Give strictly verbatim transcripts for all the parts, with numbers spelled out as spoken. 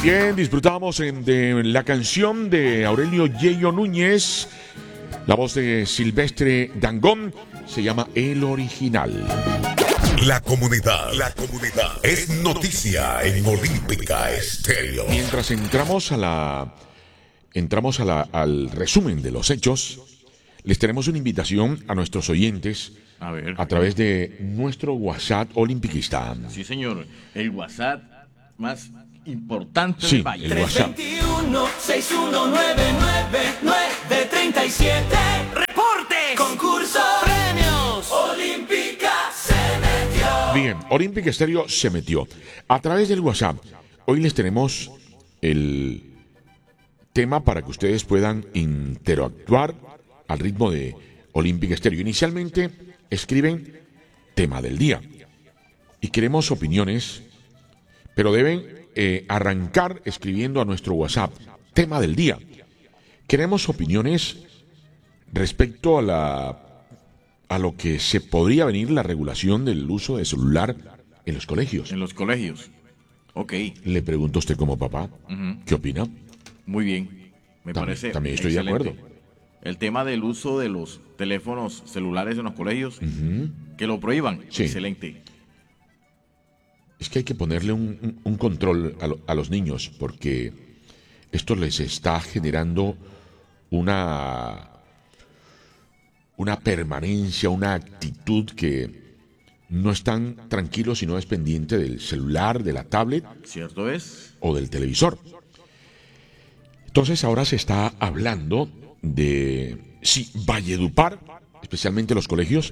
Bien, disfrutamos en- de la canción de Aurelio Yeyo Núñez, la voz de Silvestre Dangond, se llama El Original. La comunidad, la comunidad es noticia en Olímpica Estéreo. Mientras entramos a la entramos a la, al resumen de los hechos, les tenemos una invitación a nuestros oyentes A ver. a través de nuestro WhatsApp Olimpiquista. Sí, señor. El WhatsApp más importante Sí, del Valle. el WhatsApp. tres dos uno, seis uno nueve nueve nueve tres siete. ¡Reporte! ¡Concurso! ¡Premios! Olímpica se metió. Bien, Olímpica Estéreo se metió. A través del WhatsApp, hoy les tenemos el tema para que ustedes puedan interactuar al ritmo de Olímpica Estéreo. Inicialmente escriben tema del día y queremos opiniones, pero deben eh, arrancar escribiendo a nuestro WhatsApp tema del día. Queremos opiniones respecto a la a lo que se podría venir la regulación del uso de celular en los colegios. En los colegios. Ok. Le pregunto a usted como papá, Ujú. ¿qué opina? Muy bien. Me También- parece. también estoy de excelente. acuerdo. El tema del uso de los teléfonos celulares en los colegios, Ujú. que lo prohíban. Sí. Excelente. Es que hay que ponerle un, un- un control a, lo- a los niños porque esto les está generando una, una permanencia, una actitud que no están tranquilos si no es pendiente del celular, de la tablet ¿Cierto es? o del televisor. Entonces ahora se está hablando de si Valledupar, especialmente los colegios,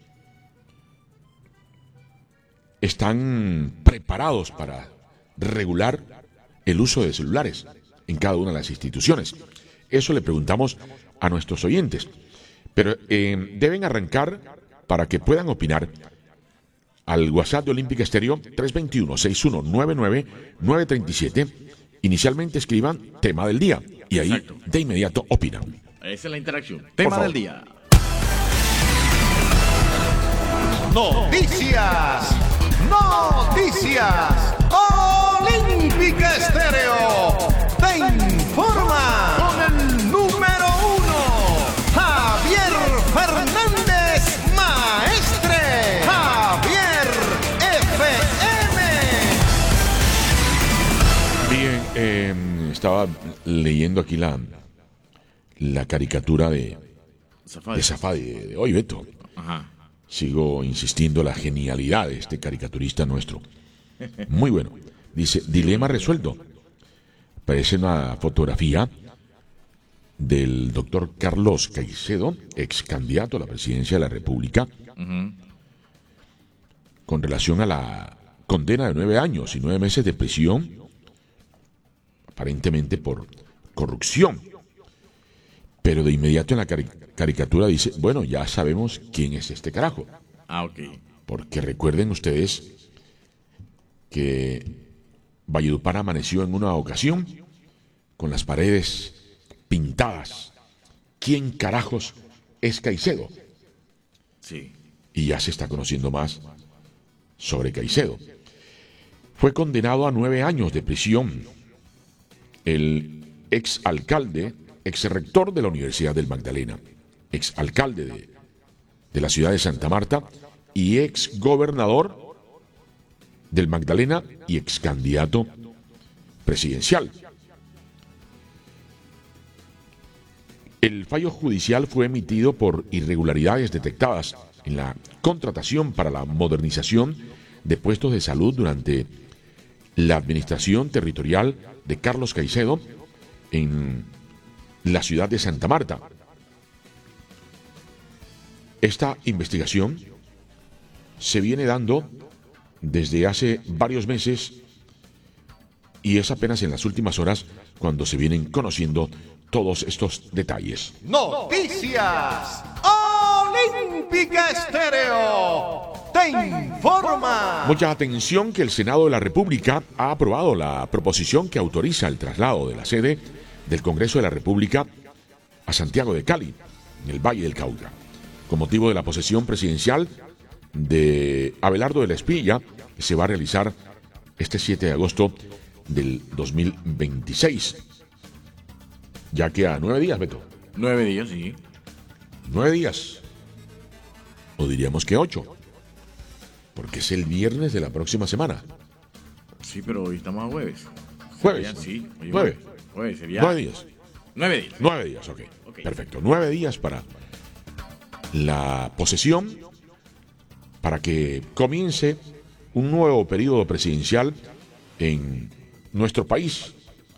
están preparados para regular el uso de celulares en cada una de las instituciones. Eso le preguntamos a nuestros oyentes. Pero eh, deben arrancar para que puedan opinar al WhatsApp de Olímpica Estéreo tres dos uno, seis uno nueve nueve nueve tres siete. Inicialmente escriban tema del día y ahí Exacto. de inmediato opinan. Esa es la interacción. Tema favor. del día. Noticias, noticias. Olímpica Estéreo te informa con el número uno, Javier Fernández Maestre. Javier F M. Bien, eh, estaba leyendo aquí la, la caricatura de, Zafadi. de Zafadi de, de hoy, Beto. Ajá. Sigo insistiendo en la genialidad de este caricaturista nuestro. Muy bueno. Dice, dilema resuelto. Aparece una fotografía del doctor Carlos Caicedo, ex candidato a la presidencia de la República, Ujú. con relación a la condena de nueve años y nueve meses de prisión, aparentemente por corrupción. Pero de inmediato en la cari- caricatura dice, bueno, ya sabemos quién es este carajo. Ah, ok. Porque recuerden ustedes que Valledupar amaneció en una ocasión con las paredes pintadas. ¿Quién carajos es Caicedo? Sí. Y ya se está conociendo más sobre Caicedo. Fue condenado a nueve años de prisión el ex alcalde, ex rector de la Universidad del Magdalena, ex alcalde de, de la ciudad de Santa Marta y ex gobernador del Magdalena y ex candidato presidencial. El fallo judicial fue emitido por irregularidades detectadas en la contratación para la modernización de puestos de salud durante la administración territorial de Carlos Caicedo en la ciudad de Santa Marta. Esta investigación se viene dando desde hace varios meses y es apenas en las últimas horas cuando se vienen conociendo todos estos detalles. Noticias. Olímpica Estéreo te informa. Mucha atención que el Senado de la República ha aprobado la proposición que autoriza el traslado de la sede del Congreso de la República a Santiago de Cali, en el Valle del Cauca, con motivo de la posesión presidencial de Abelardo de la Espriella, que se va a realizar este siete de agosto del dos mil veintiséis. Ya que a nueve días, Beto. Nueve días, sí. Nueve días. O diríamos que ocho. Porque es el viernes de la próxima semana. Sí, pero hoy estamos a jueves. Jueves. Serían, sí. Hoy Nueve. Jueves, jueves sería. Nueve días. Nueve días. Nueve días, ok. Ok. Perfecto. Nueve días para la posesión, para que comience un nuevo periodo presidencial en nuestro país,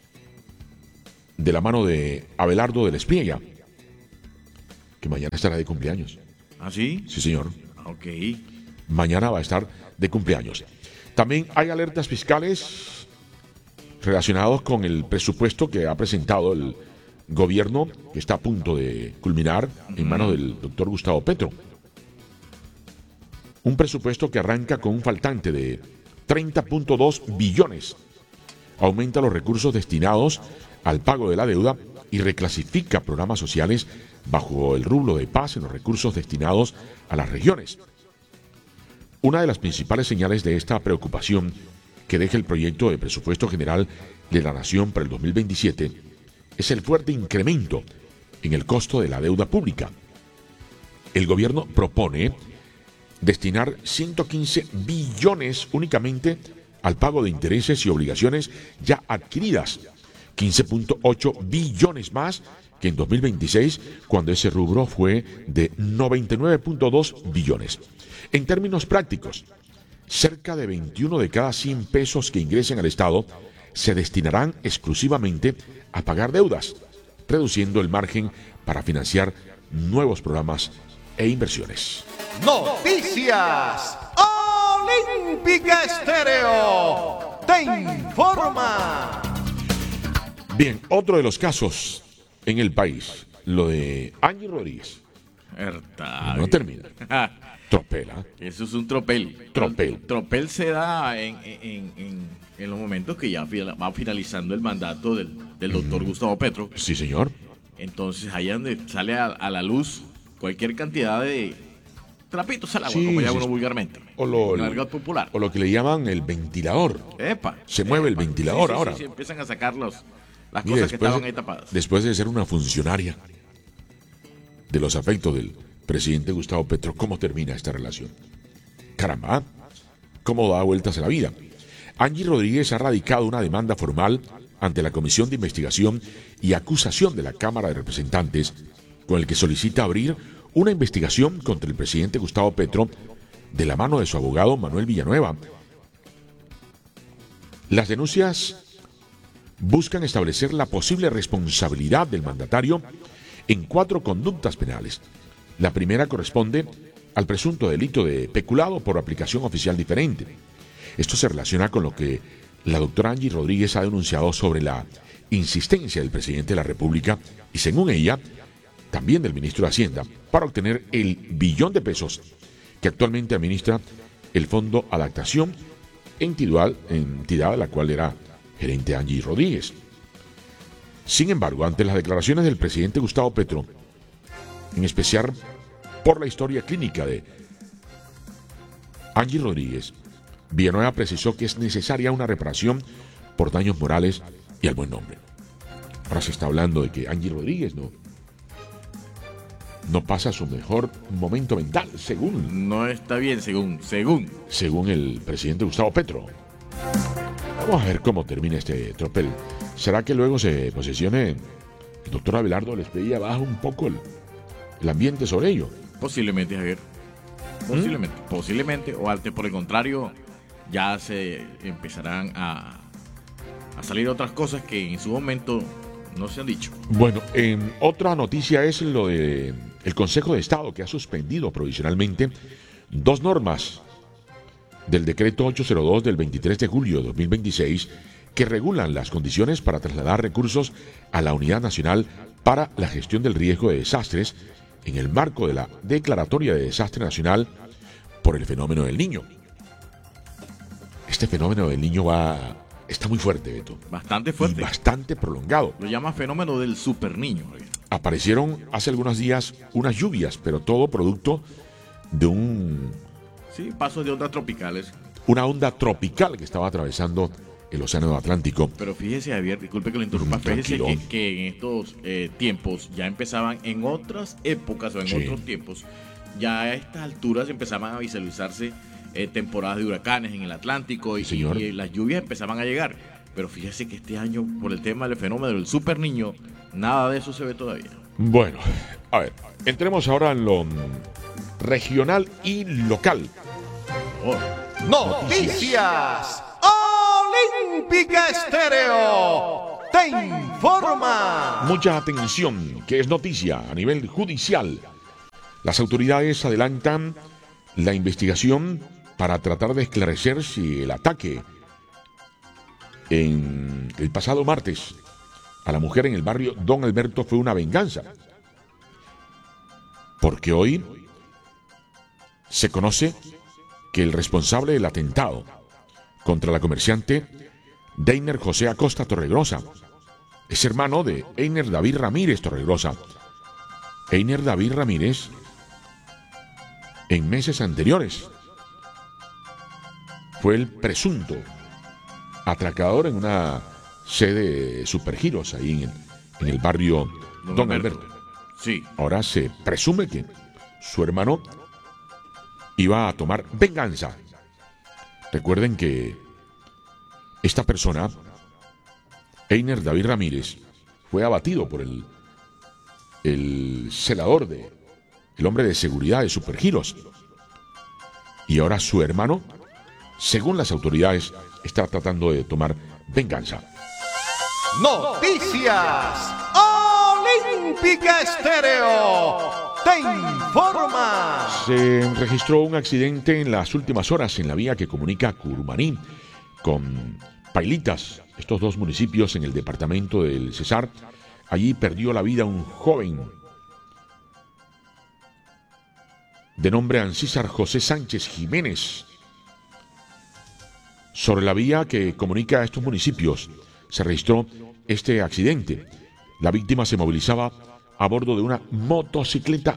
de la mano de Abelardo del Espriella, que mañana estará de cumpleaños. ¿Ah, sí? Sí, señor. Ok. Mañana va a estar de cumpleaños. También hay alertas fiscales relacionados con el presupuesto que ha presentado el gobierno, que está a punto de culminar en manos del doctor Gustavo Petro. Un presupuesto que arranca con un faltante de treinta punto dos billones. Aumenta los recursos destinados al pago de la deuda y reclasifica programas sociales bajo el rubro de paz en los recursos destinados a las regiones. Una de las principales señales de esta preocupación que deja el proyecto de presupuesto general de la Nación para el dos mil veintisiete es el fuerte incremento en el costo de la deuda pública. El gobierno propone destinar ciento quince billones únicamente al pago de intereses y obligaciones ya adquiridas, quince punto ocho billones más que en dos mil veintiséis, cuando ese rubro fue de noventa y nueve punto dos billones. En términos prácticos, cerca de veintiuno de cada cien pesos que ingresen al Estado se destinarán exclusivamente a pagar deudas, reduciendo el margen para financiar nuevos programas e inversiones. Noticias Olímpica Estéreo te informa. Bien, otro de los casos en el país, lo de Angie Rodríguez. Herta. No termina. Tropela. Eso es un tropel. Tropel. Tropel se da en, en, en, en los momentos que ya va finalizando el mandato del, del doctor mm. Gustavo Petro. Sí, señor. Entonces, ahí es donde sale a, a la luz cualquier cantidad de trapitos al agua, sí, como llama uno sí. vulgarmente. O lo, en el argot popular. O lo que le llaman el ventilador. Epa. Se mueve epa. el ventilador sí, sí, ahora. Sí, sí, empiezan a sacar los, las Mire, cosas que estaban de, ahí tapadas. Después de ser una funcionaria de los afectos del presidente Gustavo Petro, ¿cómo termina esta relación? Caramba, ¿cómo da vueltas a la vida? Angie Rodríguez ha radicado una demanda formal ante la Comisión de Investigación y Acusación de la Cámara de Representantes, con el que solicita abrir una investigación contra el presidente Gustavo Petro de la mano de su abogado Manuel Villanueva. Las denuncias buscan establecer la posible responsabilidad del mandatario en cuatro conductas penales. La primera corresponde al presunto delito de peculado por aplicación oficial diferente. Esto se relaciona con lo que la doctora Angie Rodríguez ha denunciado sobre la insistencia del presidente de la República y, según ella, también del ministro de Hacienda, para obtener el billón de pesos que actualmente administra el Fondo Adaptación, entidad, entidad de la cual era gerente Angie Rodríguez. Sin embargo, ante las declaraciones del presidente Gustavo Petro, en especial por la historia clínica de Angie Rodríguez, Villanueva precisó que es necesaria una reparación por daños morales y al buen nombre. Ahora se está hablando de que Angie Rodríguez no, no pasa su mejor momento mental, según... No está bien, según, según. Según el presidente Gustavo Petro. Vamos a ver cómo termina este tropel. ¿Será que luego se posesione el doctor Abelardo les pedía baja un poco el, el ambiente sobre ello? Posiblemente, Javier. Posiblemente, ¿Mm? posiblemente. O antes, por el contrario, ya se empezarán a, a salir otras cosas que en su momento no se han dicho. Bueno, en otra noticia es lo de el Consejo de Estado, que ha suspendido provisionalmente dos normas del decreto ochocientos dos del veintitrés de julio de dos mil veintiséis que regulan las condiciones para trasladar recursos a la Unidad Nacional para la Gestión del Riesgo de Desastres en el marco de la Declaratoria de Desastre Nacional por el fenómeno del Niño. Este fenómeno del Niño va está muy fuerte, Beto. Bastante fuerte. Y bastante prolongado. Lo llama fenómeno del superniño. Aparecieron hace algunos días unas lluvias, pero todo producto de un... Sí, pasos de ondas tropicales. Una onda tropical que estaba atravesando el Océano Atlántico. Pero fíjese, Javier, disculpe que lo interrumpa, Mm, fíjese tranquilo. que, que en estos eh, tiempos ya empezaban, en otras épocas o en Sí. otros tiempos, ya a estas alturas empezaban a visualizarse eh, temporadas de huracanes en el Atlántico y, Sí, señor. y las lluvias empezaban a llegar. Pero fíjese que este año, por el tema del fenómeno del super niño, nada de eso se ve todavía. Bueno, a ver, entremos ahora en lo mm, regional y local. Oh, Noticias Olímpica Estéreo te informa. Mucha atención, que es noticia a nivel judicial. Las autoridades adelantan la investigación para tratar de esclarecer si el ataque en el pasado martes a la mujer en el barrio Don Alberto fue una venganza. Porque hoy se conoce que el responsable del atentado contra la comerciante Deiner José Acosta Torregrosa es hermano de Einer David Ramírez Torregrosa. Einer David Ramírez, en meses anteriores, fue el presunto atracador en una sede de Supergiros ahí en el, en el barrio Don, Don Alberto. Alberto. Sí. Ahora se presume que su hermano iba a tomar venganza. Recuerden que esta persona, Einer David Ramírez, fue abatido por el, el celador, de, el hombre de seguridad de Supergiros. Y ahora su hermano, según las autoridades, está tratando de tomar venganza. Noticias Olímpica Estéreo te informa. Se registró un accidente en las últimas horas en la vía que comunica Curumaní con Pailitas, estos dos municipios en el departamento del Cesar. Allí perdió la vida un joven de nombre Ancísar José Sánchez Jiménez. Sobre la vía que comunica a estos municipios se registró este accidente. La víctima se movilizaba a bordo de una motocicleta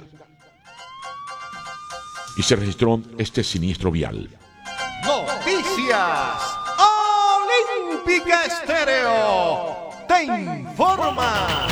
y se registró este siniestro vial. Noticias Olímpica Estéreo te informa.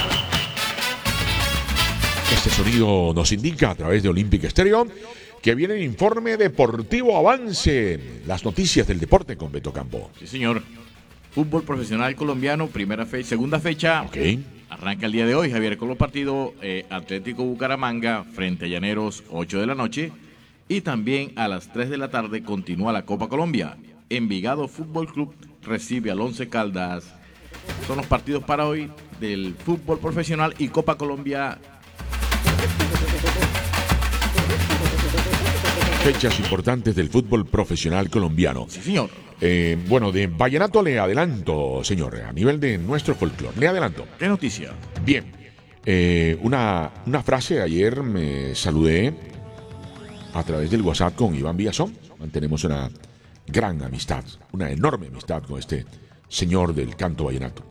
Este sonido nos indica a través de Olímpica Estéreo que viene el informe deportivo Avance, las noticias del deporte con Beto Campo. Sí, señor. Fútbol profesional colombiano, primera fecha, segunda fecha. Ok. Arranca el día de hoy, Javier, con los partidos eh, Atlético Bucaramanga frente a Llaneros, ocho de la noche. Y también a las tres de la tarde continúa la Copa Colombia. Envigado Fútbol Club recibe al Once Caldas. Son los partidos para hoy del fútbol profesional y Copa Colombia. Fechas importantes del fútbol profesional colombiano. Sí, señor. Eh, bueno, de vallenato le adelanto, señor, a nivel de nuestro folclore. Le adelanto. ¿Qué noticia? Bien, eh, una, una frase. Ayer me saludé a través del WhatsApp con Iván Villazón. Mantenemos una gran amistad, una enorme amistad con este señor del canto vallenato.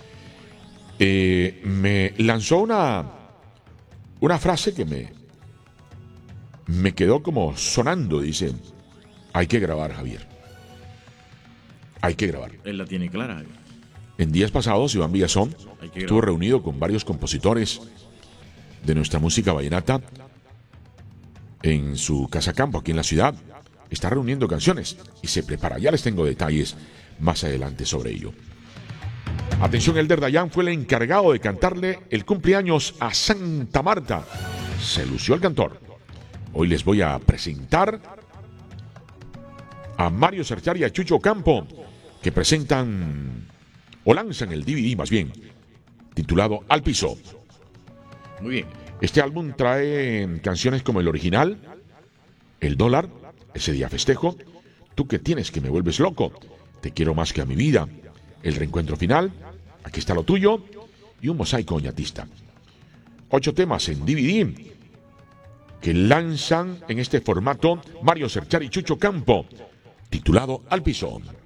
Eh, me lanzó una, una frase que me, me quedó como sonando. Dice, hay que grabar, Javier. Hay que grabar. Él la tiene clara, Javier. En días pasados, Iván Villazón estuvo reunido con varios compositores de nuestra música vallenata en su casa campo aquí en la ciudad. Está reuniendo canciones y se prepara. Ya les tengo detalles más adelante sobre ello. Atención, Elder Dayan fue el encargado de cantarle el cumpleaños a Santa Marta. Se lució el cantor. Hoy les voy a presentar a Mario Cerchar y a Chucho Campo, que presentan o lanzan el D V D más bien, titulado Al Piso. Muy bien. Este álbum trae canciones como el original, El Dólar, Ese Día Festejo, Tú que tienes que me vuelves loco, Te quiero más que a mi vida, El Reencuentro Final, Aquí está lo tuyo y un mosaico oñatista. Ocho temas en D V D que lanzan en este formato Mario Cerchar y Chucho Campo, titulado Al Piso.